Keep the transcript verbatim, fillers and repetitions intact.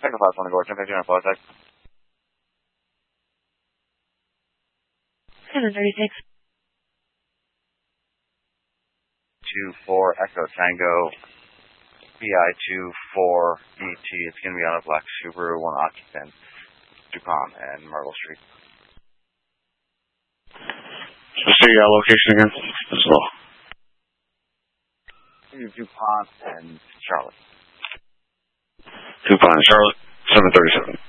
Second class, want to go ten fifteen on flight deck. seven thirty-six. two four Echo Tango, B I two four E T. It's going to be on a black Subaru, one occupant, DuPont and Myrtle Street. So say your location again as well. DuPont and Charlotte. DuPont and Charlotte, seven thirty-seven.